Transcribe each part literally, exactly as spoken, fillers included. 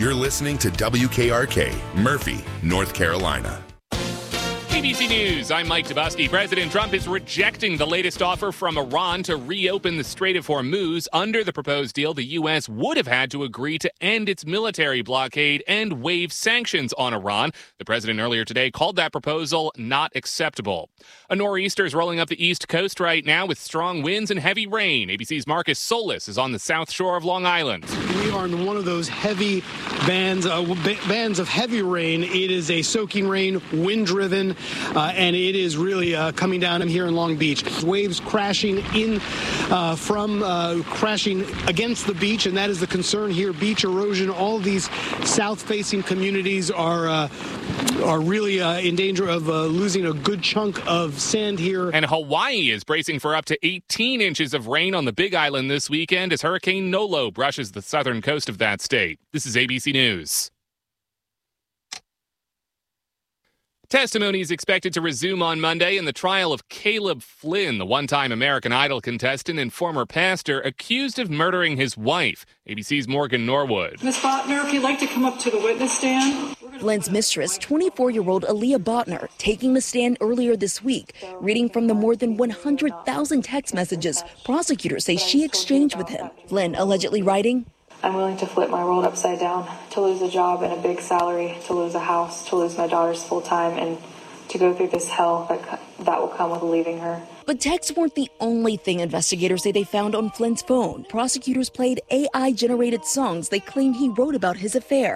You're listening to W K R K, Murphy, North Carolina. A B C News, I'm Mike Dubusky. President Trump is rejecting the latest offer from Iran to reopen the Strait of Hormuz. Under the proposed deal, the U S would have had to agree to end its military blockade and waive sanctions on Iran. The president earlier today called that proposal not acceptable. A nor'easter is rolling up the East Coast right now with strong winds and heavy rain. A B C's Marcus Solis is on the south shore of Long Island. We are in one of those heavy bands, uh, bands of heavy rain. It is a soaking rain, wind-driven. Uh, and it is really uh, coming down here in Long Beach. Waves crashing in uh, from uh, crashing against the beach, and that is the concern here. Beach erosion. All of these south-facing communities are uh, are really uh, in danger of uh, losing a good chunk of sand here. And Hawaii is bracing for up to eighteen inches of rain on the Big Island this weekend as Hurricane Nolo brushes the southern coast of that state. This is A B C News. Testimony is expected to resume on Monday in the trial of Caleb Flynn, the one-time American Idol contestant and former pastor accused of murdering his wife. A B C's Morgan Norwood. Miz Botner, if you'd like to come up to the witness stand. Flynn's mistress, twenty-four-year-old Aaliyah Botner, taking the stand earlier this week, reading from the more than one hundred thousand text messages prosecutors say she exchanged with him. Flynn allegedly writing, I'm willing to flip my world upside down, to lose a job and a big salary, to lose a house, to lose my daughter's full time, and to go through this hell that that will come with leaving her. But texts weren't the only thing investigators say they found on Flynn's phone. Prosecutors played A I-generated songs they claimed he wrote about his affair.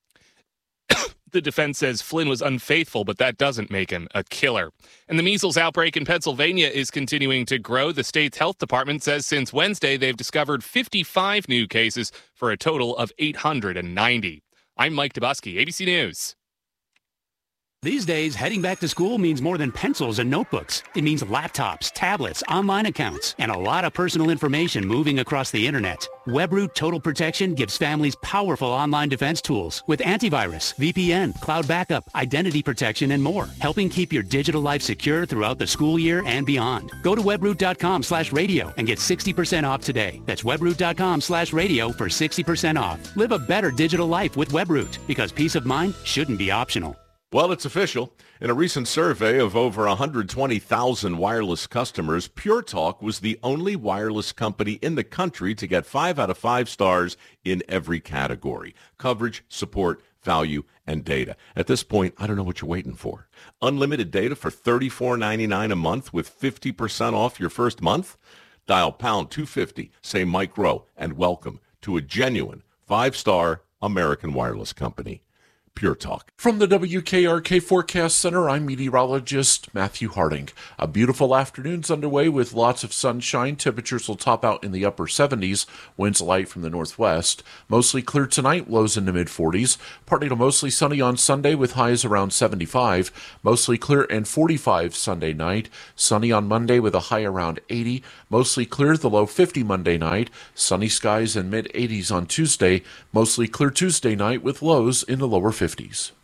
The defense says Flynn was unfaithful, but that doesn't make him a killer. And the measles outbreak in Pennsylvania is continuing to grow. The state's health department says since Wednesday, they've discovered fifty-five new cases for a total of eight hundred ninety. I'm Mike Dubusky, A B C News. These days, heading back to school means more than pencils and notebooks. It means laptops, tablets, online accounts, and a lot of personal information moving across the internet. WebRoot Total Protection gives families powerful online defense tools with antivirus, V P N, cloud backup, identity protection, and more, helping keep your digital life secure throughout the school year and beyond. Go to webroot.com slash radio and get sixty percent off today. That's webroot.com slash radio for sixty percent off. Live a better digital life with WebRoot, because peace of mind shouldn't be optional. Well, it's official. In a recent survey of over one hundred twenty thousand wireless customers, Pure Talk was the only wireless company in the country to get five out of five stars in every category: coverage, support, value, and data. At this point, I don't know what you're waiting for. Unlimited data for thirty-four ninety-nine a month with fifty percent off your first month? Dial pound two fifty, say Mike Rowe, and welcome to a genuine five-star American wireless company. Pure Talk. From the W K R K Forecast Center, I'm meteorologist Matthew Harding. A beautiful afternoon's underway with lots of sunshine. Temperatures will top out in the upper seventies. Winds light from the northwest. Mostly clear tonight, lows in the mid-forties. Partly to mostly sunny on Sunday with highs around seventy-five. Mostly clear and forty-five Sunday night. Sunny on Monday with a high around eighty. Mostly clear, the low fifty Monday night. Sunny skies and mid-eighties on Tuesday. Mostly clear Tuesday night with lows in the lower fifties.